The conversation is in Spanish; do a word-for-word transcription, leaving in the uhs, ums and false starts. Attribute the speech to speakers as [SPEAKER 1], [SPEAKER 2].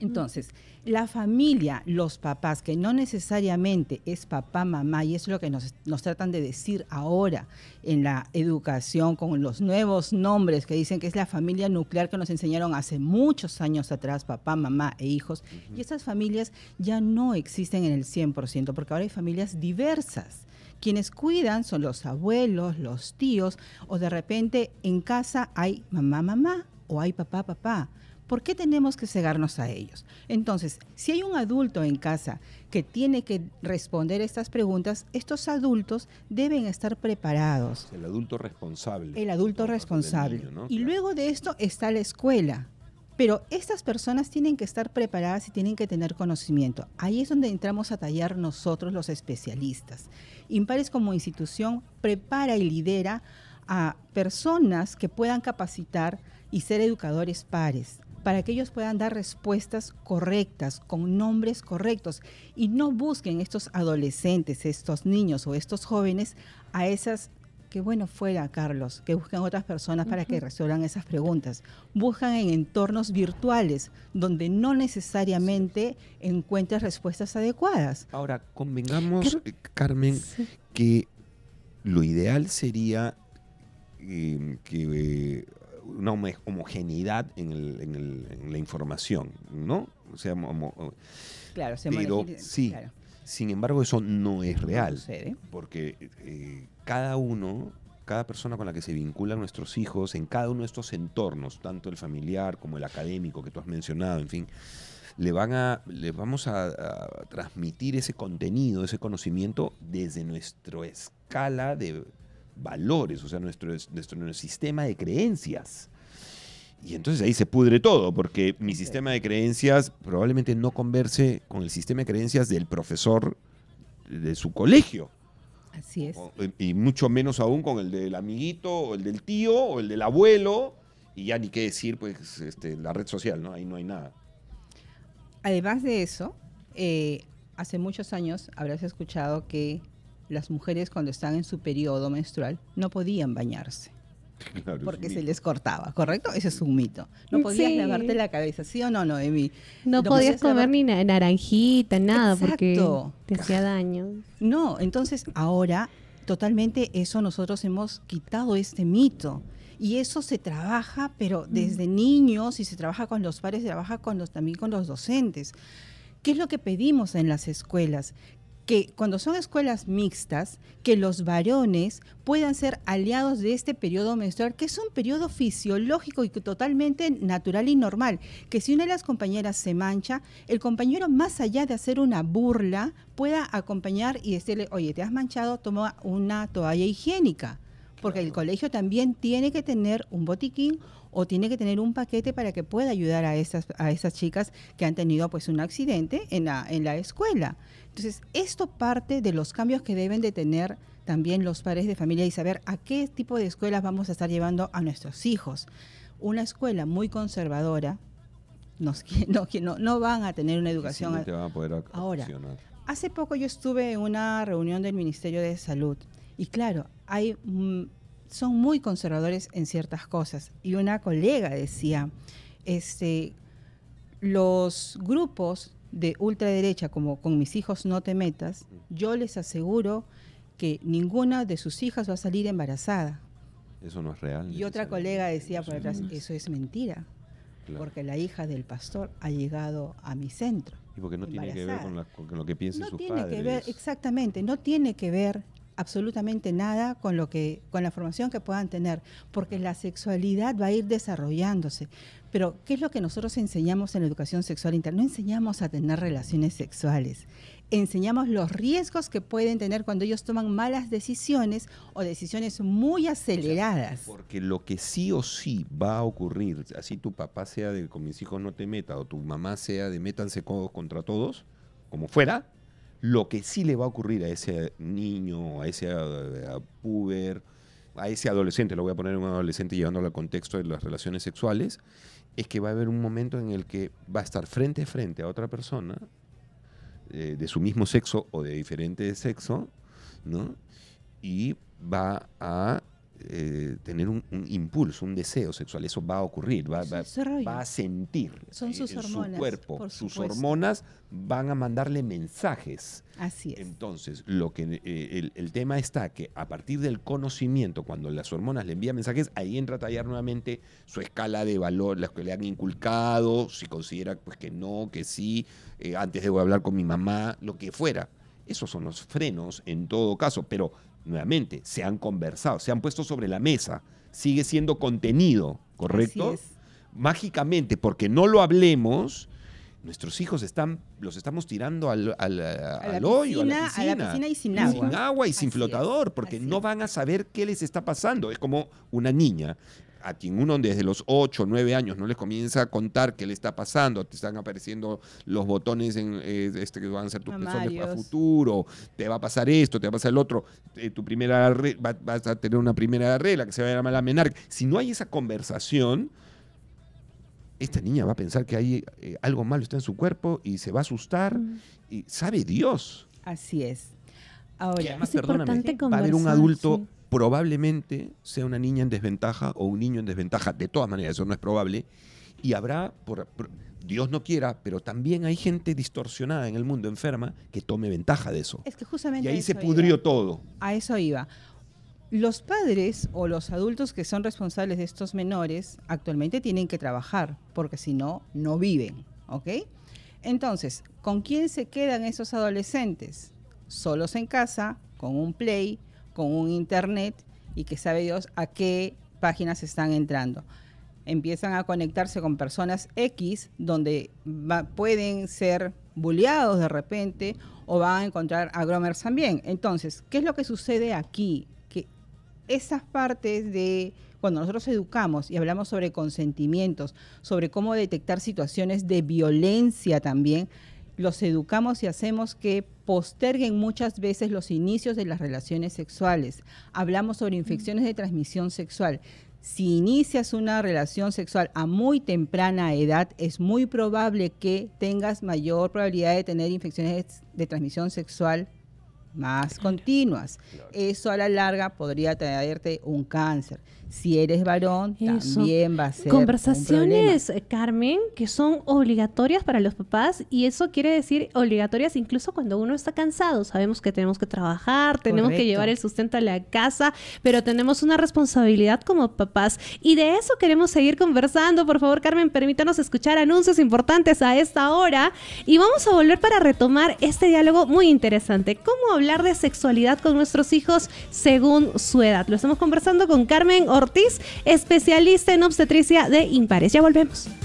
[SPEAKER 1] Entonces, la familia, los papás, que no necesariamente es papá, mamá, y eso es lo que nos, nos tratan de decir ahora en la educación con los nuevos nombres que dicen que es la familia nuclear que nos enseñaron hace muchos años atrás, papá, mamá e hijos, uh-huh. y esas familias ya no existen en el cien por ciento, porque ahora hay familias diversas. Quienes cuidan son los abuelos, los tíos, o de repente en casa hay mamá, mamá, o hay papá, papá. ¿Por qué tenemos que cegarnos a ellos? Entonces, si hay un adulto en casa que tiene que responder estas preguntas, estos adultos deben estar preparados.
[SPEAKER 2] El adulto responsable.
[SPEAKER 1] El adulto responsable.
[SPEAKER 2] Niño, ¿no?
[SPEAKER 1] Y
[SPEAKER 2] Claro.
[SPEAKER 1] luego de esto está la escuela. Pero estas personas tienen que estar preparadas y tienen que tener conocimiento. Ahí es donde entramos a tallar nosotros los especialistas. Impares como institución prepara y lidera a personas que puedan capacitar y ser educadores pares, para que ellos puedan dar respuestas correctas, con nombres correctos, y no busquen estos adolescentes, estos niños o estos jóvenes a esas, que bueno fuera, Carlos, que busquen otras personas para uh-huh. que resuelvan esas preguntas. Buscan en entornos virtuales, donde no necesariamente encuentres respuestas adecuadas.
[SPEAKER 2] Ahora, convengamos, Car- Carmen, sí. que lo ideal sería eh, que... Eh, una homogeneidad en, el, en, el, en la información, ¿no? O sea, homo,
[SPEAKER 1] claro, se
[SPEAKER 2] pero
[SPEAKER 1] maneja,
[SPEAKER 2] sí,
[SPEAKER 1] claro.
[SPEAKER 2] Sin embargo, eso no es real,
[SPEAKER 1] no sucede.
[SPEAKER 2] Porque eh, cada uno, cada persona con la que se vinculan nuestros hijos, en cada uno de estos entornos, tanto el familiar como el académico que tú has mencionado, en fin, le van a, le vamos a, a transmitir ese contenido, ese conocimiento desde nuestra escala de valores, o sea, nuestro, nuestro, nuestro sistema de creencias. Y entonces ahí se pudre todo, porque mi sistema de creencias probablemente no converse con el sistema de creencias del profesor de su colegio.
[SPEAKER 1] Así es.
[SPEAKER 2] O, y mucho menos aún con el del amiguito, o el del tío, o el del abuelo, y ya ni qué decir, pues, este, la red social, ¿no? Ahí no hay nada.
[SPEAKER 1] Además de eso, eh, hace muchos años habrás escuchado que las mujeres cuando están en su periodo menstrual no podían bañarse. Claro, porque se les cortaba, ¿correcto? Ese es un mito. No podías sí. lavarte la cabeza, ¿sí o no, Noemí?
[SPEAKER 3] No, no podías comer lavar... ni na- naranjita, nada,
[SPEAKER 1] Exacto.
[SPEAKER 3] Porque te hacía daño.
[SPEAKER 1] No, entonces ahora totalmente eso nosotros hemos quitado este mito. Y eso se trabaja, pero desde mm. niños, y se trabaja con los padres, se trabaja con los, también con los docentes. ¿Qué es lo que pedimos en las escuelas? Que cuando son escuelas mixtas, que los varones puedan ser aliados de este periodo menstrual, que es un periodo fisiológico y totalmente natural y normal, que si una de las compañeras se mancha, el compañero, más allá de hacer una burla, pueda acompañar y decirle, oye, te has manchado, toma una toalla higiénica, porque claro. el colegio también tiene que tener un botiquín o tiene que tener un paquete para que pueda ayudar a esas, a esas chicas que han tenido pues un accidente en la, en la escuela. Entonces, esto parte de los cambios que deben de tener también los padres de familia y saber a qué tipo de escuelas vamos a estar llevando a nuestros hijos. Una escuela muy conservadora, nos, no, no, no van a tener una educación.
[SPEAKER 2] Sí, no te van a poder
[SPEAKER 1] ahora, hace poco yo estuve en una reunión del Ministerio de Salud y claro, hay... Mm, son muy conservadores en ciertas cosas. Y una colega decía, este, los grupos de ultraderecha, como con mis hijos no te metas, yo les aseguro que ninguna de sus hijas va a salir embarazada.
[SPEAKER 2] Eso no es real.
[SPEAKER 1] Y otra colega decía por detrás, eso es mentira, claro. porque la hija del pastor ha llegado a mi centro.
[SPEAKER 2] Y porque no tiene que ver con, la, con lo que piensen
[SPEAKER 1] no
[SPEAKER 2] sus
[SPEAKER 1] tiene
[SPEAKER 2] padres.
[SPEAKER 1] Que ver, exactamente, no tiene que ver absolutamente nada con lo que con la formación que puedan tener, porque la sexualidad va a ir desarrollándose. Pero ¿qué es lo que nosotros enseñamos en la educación sexual integral? No enseñamos a tener relaciones sexuales, enseñamos los riesgos que pueden tener cuando ellos toman malas decisiones o decisiones muy aceleradas.
[SPEAKER 2] O sea, porque lo que sí o sí va a ocurrir, así tu papá sea de con mis hijos no te meta o tu mamá sea de métanse todos contra todos, como fuera, lo que sí le va a ocurrir a ese niño, a ese a, a puber, a ese adolescente, lo voy a poner en un adolescente llevándolo al contexto de las relaciones sexuales, es que va a haber un momento en el que va a estar frente a frente a otra persona eh, de su mismo sexo o de diferente sexo, ¿no? Y va a eh, tener un, un impulso, un deseo sexual. Eso va a ocurrir, va, va, va a sentir
[SPEAKER 1] Son sus
[SPEAKER 2] en
[SPEAKER 1] hormonas,
[SPEAKER 2] su cuerpo.
[SPEAKER 1] por
[SPEAKER 2] Sus
[SPEAKER 1] supuesto.
[SPEAKER 2] hormonas van a mandarle mensajes.
[SPEAKER 1] Así es.
[SPEAKER 2] Entonces, lo que, eh, el, el tema está que a partir del conocimiento, cuando las hormonas le envían mensajes, ahí entra a tallar nuevamente su escala de valor, las que le han inculcado, si considera pues, que no, que sí, eh, antes debo hablar con mi mamá, lo que fuera. Esos son los frenos en todo caso, pero nuevamente se han conversado, se han puesto sobre la mesa, sigue siendo contenido, ¿correcto?
[SPEAKER 1] Así es.
[SPEAKER 2] Mágicamente, porque no lo hablemos, nuestros hijos están, los estamos tirando al, al, al hoyo, a la,
[SPEAKER 1] a la piscina y sin agua.
[SPEAKER 2] Sin agua y sin
[SPEAKER 1] Así
[SPEAKER 2] flotador,
[SPEAKER 1] es,
[SPEAKER 2] porque
[SPEAKER 1] así
[SPEAKER 2] no
[SPEAKER 1] es.
[SPEAKER 2] van a saber qué les está pasando. Es como una niña a quien uno desde los ocho, nueve años no les comienza a contar qué le está pasando, te están apareciendo los botones en, eh, este, que van a ser tus pezones para
[SPEAKER 1] Mamarios.
[SPEAKER 2] futuro, te va a pasar esto, te va a pasar el otro, eh, tu primera re- va- vas a tener una primera regla que se va a llamar la menarca. Si no hay esa conversación, esta niña va a pensar que hay eh, algo malo está en su cuerpo y se va a asustar,
[SPEAKER 3] Mm.
[SPEAKER 2] y sabe Dios.
[SPEAKER 1] Así es.
[SPEAKER 2] Y
[SPEAKER 1] Ahora,
[SPEAKER 2] además,
[SPEAKER 3] Es
[SPEAKER 2] perdóname,
[SPEAKER 3] importante
[SPEAKER 2] va a haber un
[SPEAKER 3] conversar,
[SPEAKER 2] adulto,
[SPEAKER 3] sí.
[SPEAKER 2] probablemente sea una niña en desventaja o un niño en desventaja, de todas maneras, eso no es probable, y habrá, por, por- Dios no quiera, pero también hay gente distorsionada en el mundo, enferma, que tome ventaja de eso.
[SPEAKER 1] es que justamente
[SPEAKER 2] Y
[SPEAKER 1] a
[SPEAKER 2] ahí se
[SPEAKER 1] eso
[SPEAKER 2] pudrió
[SPEAKER 1] iba.
[SPEAKER 2] todo.
[SPEAKER 1] A eso iba. Los padres o los adultos que son responsables de estos menores actualmente tienen que trabajar, porque si no, no viven, ¿ok? Entonces, ¿con quién se quedan esos adolescentes? Solos en casa, con un play, con un internet y que sabe Dios a qué páginas están entrando. Empiezan a conectarse con personas X donde va- pueden ser bulleados de repente o van a encontrar a gromers también. Entonces, ¿qué es lo que sucede aquí? Que esas partes de cuando nosotros educamos y hablamos sobre consentimientos, sobre cómo detectar situaciones de violencia también, los educamos y hacemos que posterguen muchas veces los inicios de las relaciones sexuales. Hablamos sobre infecciones de transmisión sexual. Si inicias una relación sexual a muy temprana edad, es muy probable que tengas mayor probabilidad de tener infecciones de, de transmisión sexual más continuas. Eso a la larga podría traerte un cáncer. Si eres varón,
[SPEAKER 3] Eso.
[SPEAKER 1] también va a ser
[SPEAKER 3] Conversaciones,
[SPEAKER 1] un
[SPEAKER 3] eh, Carmen, que son obligatorias para los papás, y eso quiere decir obligatorias incluso cuando uno está cansado. Sabemos que tenemos que trabajar, tenemos que
[SPEAKER 1] Correcto.
[SPEAKER 3] llevar el sustento a la casa, pero tenemos una responsabilidad como papás, y de eso queremos seguir conversando. Por favor, Carmen, permítanos escuchar anuncios importantes a esta hora, y vamos a volver para retomar este diálogo muy interesante. ¿Cómo hablar de sexualidad con nuestros hijos según su edad? Lo estamos conversando con Carmen Ortiz, especialista en obstetricia de Impares. Ya volvemos.